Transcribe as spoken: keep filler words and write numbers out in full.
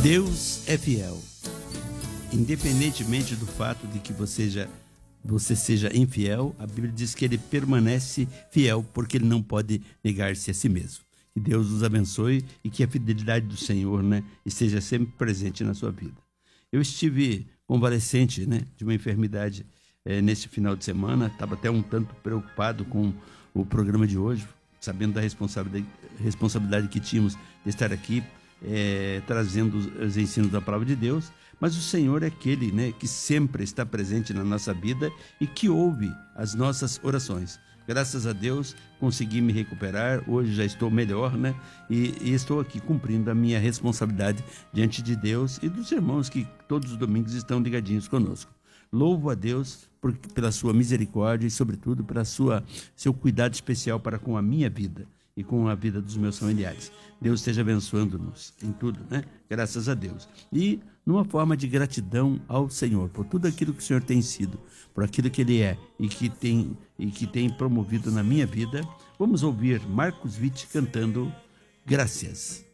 Deus é fiel. Independentemente do fato de que você, já, você seja infiel, a Bíblia diz que ele permanece fiel porque ele não pode negar-se a si mesmo. Que Deus nos abençoe e que a fidelidade do Senhor, né, esteja sempre presente na sua vida. Eu estive convalescente, né, de uma enfermidade é, neste final de semana, estava até um tanto preocupado com o programa de hoje, sabendo da responsabilidade, responsabilidade que tínhamos de estar aqui é, trazendo os ensinos da palavra de Deus, mas o Senhor é aquele, né, que sempre está presente na nossa vida e que ouve as nossas orações. Graças a Deus consegui me recuperar, hoje já estou melhor, né? E, e estou aqui cumprindo a minha responsabilidade diante de Deus e dos irmãos que todos os domingos estão ligadinhos conosco. Louvo a Deus por, pela sua misericórdia e, sobretudo, pela sua seu cuidado especial para com a minha vida e com a vida dos meus familiares. Deus esteja abençoando-nos em tudo, né? Graças a Deus. E numa forma de gratidão ao Senhor, por tudo aquilo que o Senhor tem sido, por aquilo que Ele é e que tem, e que tem promovido na minha vida, vamos ouvir Marcos Witt cantando Graças.